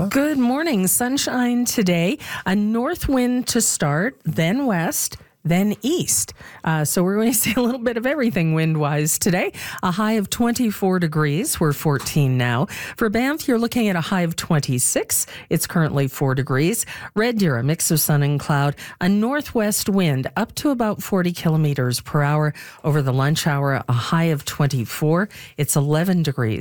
Good morning. Sunshine today. A north wind to start, then west, then east. So we're going to see a little bit of everything wind-wise today. A high of 24 degrees. We're 14 now. For Banff, you're looking at a high of 26. It's currently 4 degrees. Red Deer, a mix of sun and cloud. A northwest wind up to about 40 kilometers per hour. Over the lunch hour, a high of 24. It's 11 degrees.